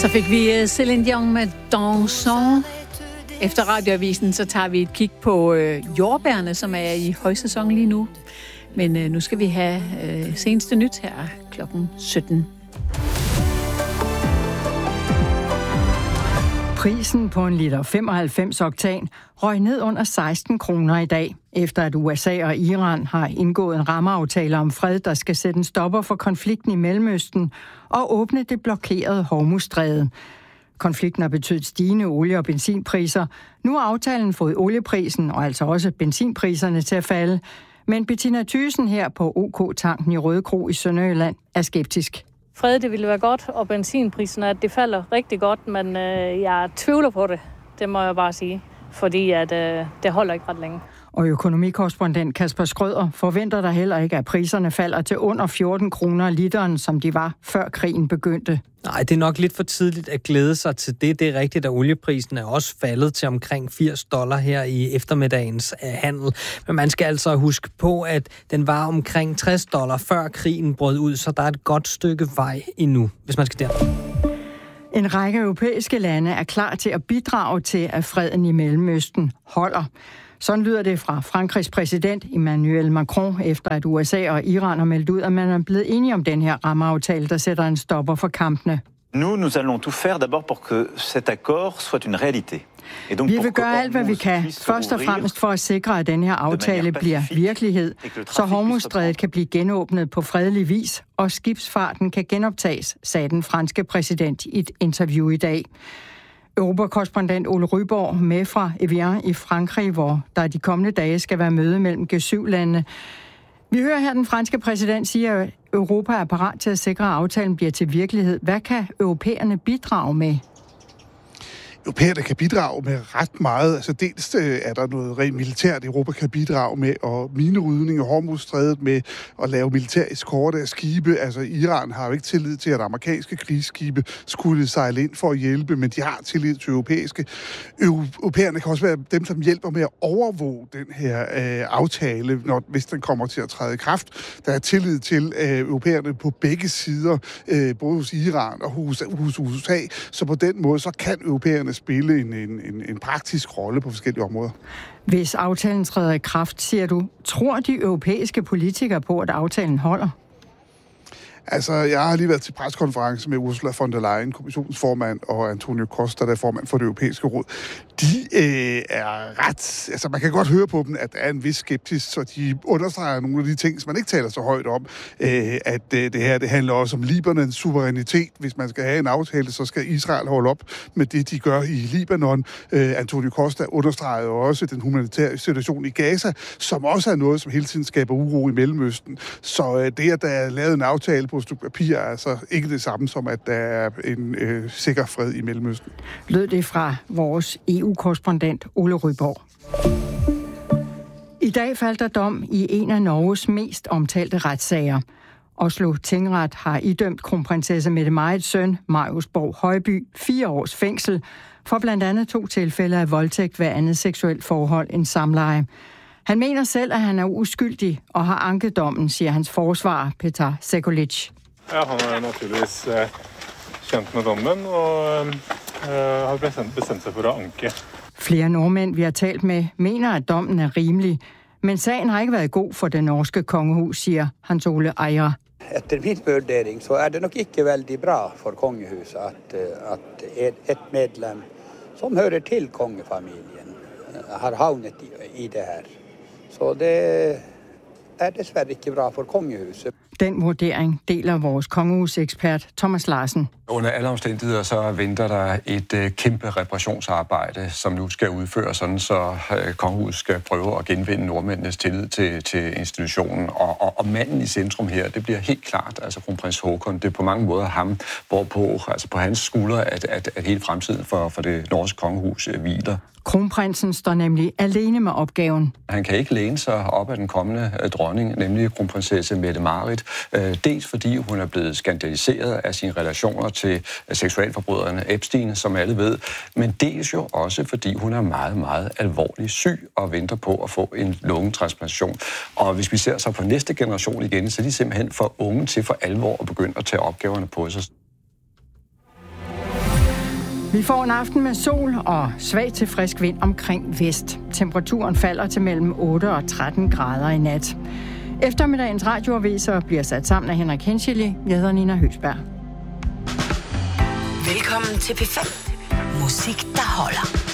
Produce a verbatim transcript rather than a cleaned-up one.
Så fik vi Céline Dion med Dansons. Efter radioavisen, så tager vi et kig på øh, jordbærne, som er i højsæson lige nu. Men øh, nu skal vi have øh, seneste nyt her klokken sytten. Prisen på en liter femoghalvfems oktan røg ned under seksten kroner i dag, efter at U S A og Iran har indgået en rammeaftale om fred, der skal sætte en stopper for konflikten i Mellemøsten og åbne det blokerede Hormuzstræde. Konflikten har betydet stigende olie- og benzinpriser. Nu har aftalen fået olieprisen og altså også benzinpriserne til at falde. Men Bettina Thyssen her på OK-tanken i Rødekro i Sønderjylland er skeptisk. Fred, det ville være godt, og benzinpriserne, at det falder rigtig godt, men øh, jeg tvivler på det. Det må jeg bare sige, fordi at, øh, det holder ikke ret længe. Og økonomikorrespondent Kasper Skrøder forventer der heller ikke, at priserne falder til under fjorten kroner literen, som de var før krigen begyndte. Nej, det er nok lidt for tidligt at glæde sig til det. Det er rigtigt, at olieprisen er også faldet til omkring firs dollar her i eftermiddagens handel. Men man skal altså huske på, at den var omkring tres dollar før krigen brød ud, så der er et godt stykke vej endnu, hvis man skal der. En række europæiske lande er klar til at bidrage til, at freden i Mellemøsten holder. Sådan lyder det fra Frankrigs præsident Emmanuel Macron, efter at U S A og Iran har meldt ud, at man er blevet enige om den her rammeaftale, der sætter en stopper for kampene. Nous, nous allons tout faire d'abord pour que cet accord soit une réalité. Vi vil gøre alt, hvad vi kan, først og fremmest for at sikre, at den her aftale bliver virkelighed, så Hormuzstrædet kan blive genåbnet på fredelig vis, og skibsfarten kan genoptages, sagde den franske præsident i et interview i dag. Europakorrespondent Ole Ryborg med fra Evian i Frankrig, hvor der de kommende dage skal være møde mellem G syv landene. Vi hører her den franske præsident sige, at Europa er parat til at sikre, at aftalen bliver til virkelighed. Hvad kan europæerne bidrage med? Europæerne kan bidrage med ret meget. Altså dels er der noget rent militært, Europa kan bidrage med, og minerydning og Hormuzstrædet med at lave militær eskorte af skibe. Altså Iran har jo ikke tillid til, at amerikanske krigsskibe skulle sejle ind for at hjælpe, men de har tillid til europæiske. Europæerne kan også være dem, som hjælper med at overvåge den her øh, aftale, når, hvis den kommer til at træde i kraft. Der er tillid til øh, europæerne på begge sider, øh, både hos Iran og hos, hos U S A, så på den måde så kan europæerne spille en, en, en praktisk rolle på forskellige områder. Hvis aftalen træder i kraft, siger du, tror de europæiske politikere på, at aftalen holder? Altså, jeg har lige været til preskonference med Ursula von der Leyen, kommissionsformand, og Antonio Costa, der er formand for det europæiske råd. De øh, er ret... Altså, man kan godt høre på dem, at der er en vis skeptisk, så de understreger nogle af de ting, som man ikke taler så højt om. Øh, at øh, det her, det handler også om Libanons suverænitet. Hvis man skal have en aftale, så skal Israel holde op med det, de gør i Libanon. Øh, Antonio Costa understreger jo også den humanitære situation i Gaza, som også er noget, som hele tiden skaber uro i Mellemøsten. Så øh, det, at der er lavet en aftale på et stykke papir, er altså ikke det samme som, at der er en øh, sikker fred i Mellemøsten. Lød det fra vores E U-korrespondent Ole Ryborg. I dag faldt der dom i en af Norges mest omtalte retssager. Oslo Tingret har idømt kronprinsesse Mette-Marits søn, Marius Borg Højby, fire års fængsel for blandt andet to tilfælde af voldtægt ved andet seksuelt forhold end samleje. Han mener selv, at han er uskyldig og har anket dommen, siger hans forsvarer, Petar Sekulic. Ja, han er naturligvis eh, kjent med dommen og eh, har bestemt, bestemt sig for at anke. Flere nordmænd, vi har talt med, mener, at dommen er rimelig. Men sagen har ikke været god for det norske kongehus, siger Hans Ole Ejer. Efter min vurdering så er det nok ikke veldig bra for kongehuset at, at et, et medlem som hører til kongefamilien har havnet i, i det her. Så det er desværre ikke bra for kongehuset. Den vurdering deler vores kongehusekspert Thomas Larsen. Under alle omstændigheder så venter der et øh, kæmpe reparationsarbejde, som nu skal udføres, sådan så øh, kongehuset skal prøve at genvinde nordmændenes tillid til, til institutionen. Og, og, og manden i centrum her, det bliver helt klart, altså kronprins Håkon, det er på mange måder ham, hvorpå, altså på hans skuldre, at, at, at hele fremtiden for, for det norske kongehus øh, hviler. Kronprinsen står nemlig alene med opgaven. Han kan ikke læne sig op af den kommende øh, dronning, nemlig kronprinsesse Mette-Marit. Øh, dels fordi hun er blevet skandaliseret af sine relationer til seksualforbryderne Epstein, som alle ved, men dels jo også fordi hun er meget, meget alvorligt syg og venter på at få en lungetransplantation. Og hvis vi ser så på næste generation igen, så er de simpelthen for unge til for alvor at begynde at tage opgaverne på sig. Vi får en aften med sol og svag til frisk vind omkring vest. Temperaturen falder til mellem otte og tretten grader i nat. Eftermiddagens radioaviser bliver sat sammen af Henrik Henscheli. Jeg hedder Nina Høsberg. Velkommen til P fem. Musik, der holder.